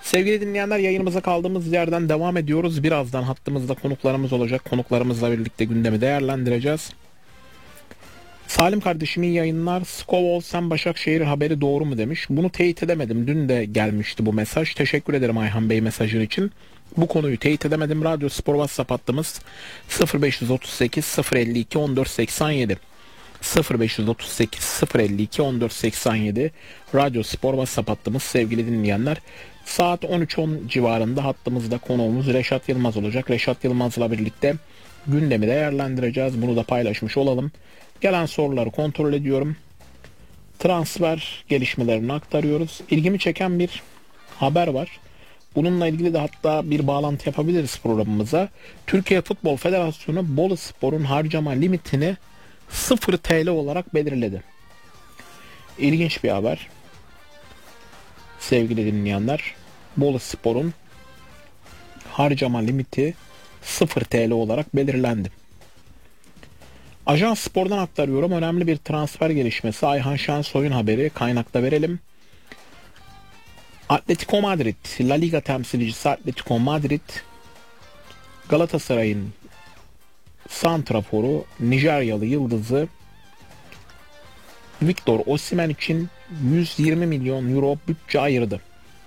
Sevgili dinleyenler, yayınımıza kaldığımız yerden devam ediyoruz. Birazdan hattımızda konuklarımız olacak. Konuklarımızla birlikte gündemi değerlendireceğiz. Salim kardeşim iyi yayınlar. Skov Olsen Başakşehir haberi doğru mu demiş. Bunu teyit edemedim. Dün de gelmişti bu mesaj. Teşekkür ederim Ayhan Bey mesajın için. Bu konuyu teyit edemedim. Radyo Spor WhatsApp hattımız 0538 052 1487. 0538 052 1487 Radyo Spor WhatsApp hattımız sevgili dinleyenler. Saat 13.10 civarında hattımızda konuğumuz Reşat Yılmaz olacak. Reşat Yılmaz'la birlikte gündemi değerlendireceğiz. Bunu da paylaşmış olalım. Gelen soruları kontrol ediyorum. Transfer gelişmelerini aktarıyoruz. İlgimi çeken bir haber var. Bununla ilgili de hatta bir bağlantı yapabiliriz programımıza. Türkiye Futbol Federasyonu Boluspor'un harcama limitini 0 TL olarak belirledi. İlginç bir haber. Sevgili dinleyenler, Boluspor'un harcama limiti 0 TL olarak belirlendi. Ajans Spor'dan aktarıyorum. Önemli bir transfer gelişmesi. Ayhan Şensoy'un haberi. Kaynakta verelim. Atletico Madrid, La Liga temsilcisi Atletico Madrid, Galatasaray'ın santraforu, Nijeryalı yıldızı Victor Osimhen için 120 milyon euro bütçe ayırdı.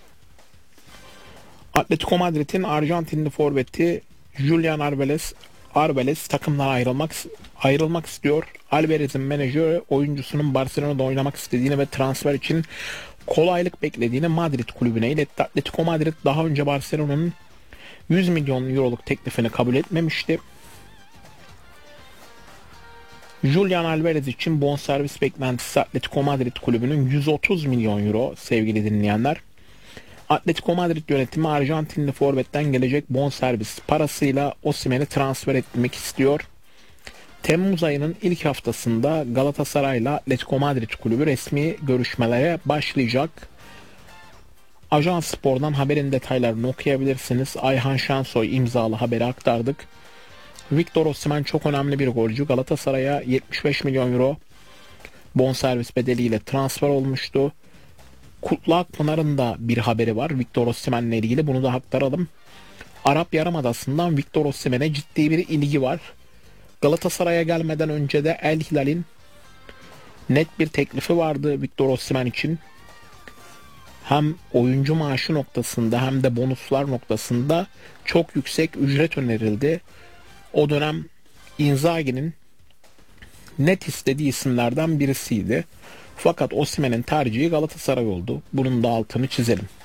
Atletico Madrid'in Arjantinli forveti Julian Arbeles takımdan ayrılmak istiyor. Alvarez'in menajeri oyuncusunun Barcelona'da oynamak istediğini ve transfer için kolaylık beklediğini Madrid kulübüne iletti. Atletico Madrid daha önce Barcelona'nın 100 milyon euroluk teklifini kabul etmemişti. Julian Alvarez için bonservis beklentisi Atletico Madrid kulübünün 130 milyon euro sevgili dinleyenler. Atletico Madrid yönetimi Arjantinli forvetten gelecek bonservis parasıyla Osimhen'i transfer etmek istiyor. Temmuz ayının ilk haftasında Galatasaray'la Atletico Madrid kulübü resmi görüşmelere başlayacak. Ajans Spor'dan haberin detaylarını okuyabilirsiniz. Ayhan Şensoy imzalı haberi aktardık. Victor Osimhen çok önemli bir golcü. Galatasaray'a 75 milyon euro bonservis bedeliyle transfer olmuştu. Kutlu Akpınar'ın da bir haberi var Victor Osimhen'le ilgili. Bunu da aktaralım. Arap Yarımadası'ndan Victor Osimhen'e ciddi bir ilgi var. Galatasaray'a gelmeden önce de El Hilal'in net bir teklifi vardı Victor Osimhen için. Hem oyuncu maaşı noktasında hem de bonuslar noktasında çok yüksek ücret önerildi. O dönem Inzaghi'nin net istediği isimlerden birisiydi. Fakat Osimhen'in tercihi Galatasaray oldu. Bunun da altını çizelim.